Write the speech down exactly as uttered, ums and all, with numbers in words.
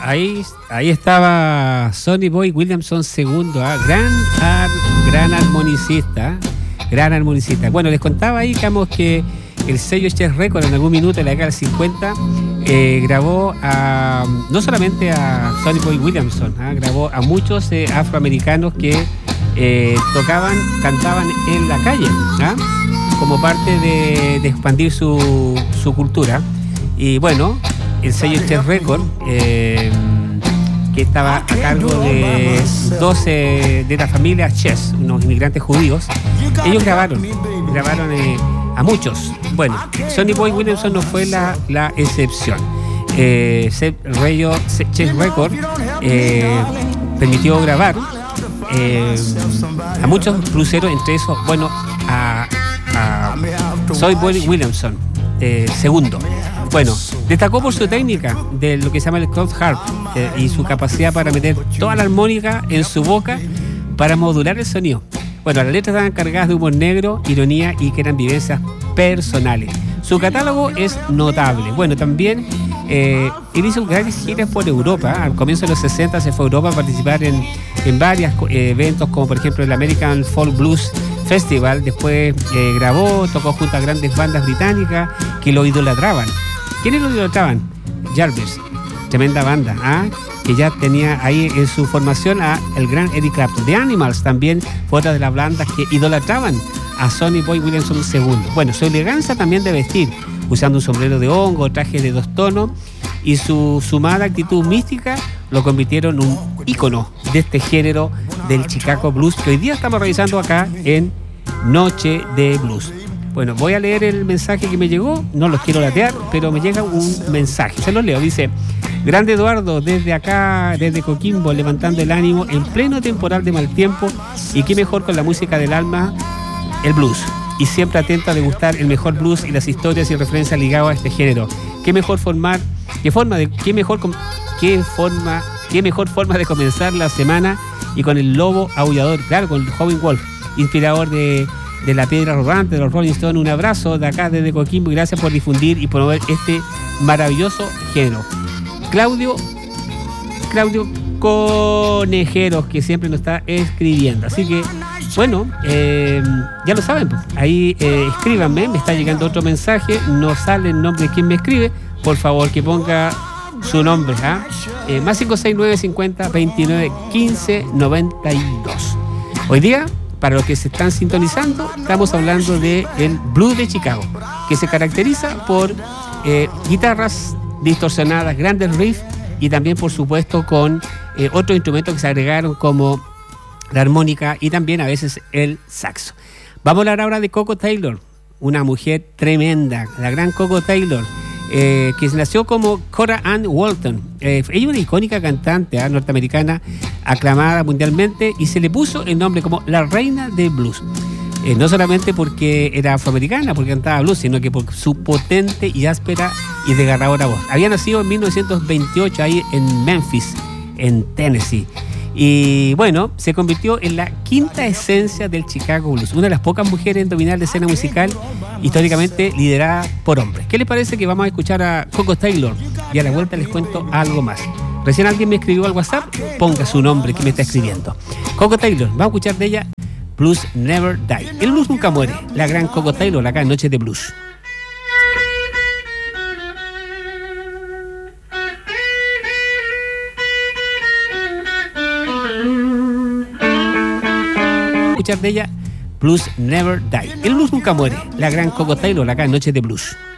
ahí, ahí estaba Sonny Boy Williamson segundo, ¿eh? gran, ar, gran armonicista, gran armonicista. Bueno, les contaba ahí, digamos, que el sello Chess Record en algún minuto de la década del cincuenta eh, grabó a, no solamente a Sonny Boy Williamson, ¿eh? grabó a muchos eh, afroamericanos que eh, tocaban, cantaban en la calle, ¿eh? como parte de, de expandir su, su cultura. Y bueno, el sello Chess Record, eh, que estaba a cargo de doce de la familia Chess, unos inmigrantes judíos, ellos grabaron, grabaron eh, a muchos. Bueno, Sonny Boy Williamson no fue la, la excepción. Eh, Chess Record eh, permitió grabar eh, a muchos bluseros, entre esos, bueno, a, a Sonny Boy Williamson, eh, segundo. Bueno, destacó por su técnica de lo que se llama el cross harp eh, y su capacidad para meter toda la armónica en su boca para modular el sonido. Bueno, las letras estaban cargadas de humor negro, ironía y que eran vivencias personales. Su catálogo es notable. Bueno, también eh, él hizo grandes giras por Europa. Al comienzo de los sesenta se fue a Europa a participar en, en varios eh, eventos, como por ejemplo el American Folk Blues Festival. Después eh, grabó, tocó junto a grandes bandas británicas que lo idolatraban. ¿Quiénes lo idolatraban? Jarvis, tremenda banda, ¿ah? que ya tenía ahí en su formación a el gran Eric Clapton. The Animals también fue otra de las bandas que idolatraban a Sonny Boy Williamson segundo. Bueno, su elegancia también de vestir, usando un sombrero de hongo, traje de dos tonos, y su sumada actitud mística lo convirtieron en un ícono de este género del Chicago Blues que hoy día estamos revisando acá en Noche de Blues. Bueno, voy a leer el mensaje que me llegó, no los quiero latear, pero me llega un mensaje, se los leo, dice: Grande Eduardo, desde acá, desde Coquimbo, levantando el ánimo en pleno temporal de mal tiempo, y qué mejor con la música del alma, el blues, y siempre atento a degustar el mejor blues y las historias y referencias ligadas a este género. Qué mejor formar, qué forma de, qué mejor, qué forma, qué mejor forma de comenzar la semana, y con el lobo aullador, claro, con Howlin' Wolf, inspirador de de la piedra rodante de los Rolling Stones. Un abrazo de acá desde Coquimbo y gracias por difundir y promover este maravilloso género. Claudio Claudio Conejeros, que siempre nos está escribiendo, así que bueno, eh, ya lo saben, pues, ahí eh, escríbanme. Me está llegando otro mensaje, no sale el nombre de quien me escribe, por favor que ponga su nombre, ¿ah? eh, más cinco seis nueve cincuenta veintinueve quince noventa y dos. Hoy día, para los que se están sintonizando, estamos hablando del blues de Chicago, que se caracteriza por eh, guitarras distorsionadas, grandes riffs, y también, por supuesto, con eh, otros instrumentos que se agregaron como la armónica y también a veces el saxo. Vamos a hablar ahora de Koko Taylor, una mujer tremenda, la gran Koko Taylor, eh, que nació como Cora Ann Walton. Eh, ella es una icónica cantante ¿eh? norteamericana, aclamada mundialmente, y se le puso el nombre como la reina del blues. Eh, no solamente porque era afroamericana, porque cantaba blues, sino que por su potente y áspera y desgarradora voz. Había nacido en mil novecientos veintiocho ahí en Memphis, en Tennessee. Y bueno, se convirtió en la quinta esencia del Chicago Blues, una de las pocas mujeres en dominar la escena musical históricamente liderada por hombres. ¿Qué les parece que vamos a escuchar a Koko Taylor? Y a la vuelta les cuento algo más. Recién alguien me escribió al WhatsApp, ponga su nombre que me está escribiendo. Koko Taylor, vamos a escuchar de ella Blues Never Die. El blues nunca muere. La gran Koko Taylor acá en Noche de Blues. Escuchar de ella Blues Never Die. El blues nunca muere. La gran Koko Taylor acá en Noche de Blues.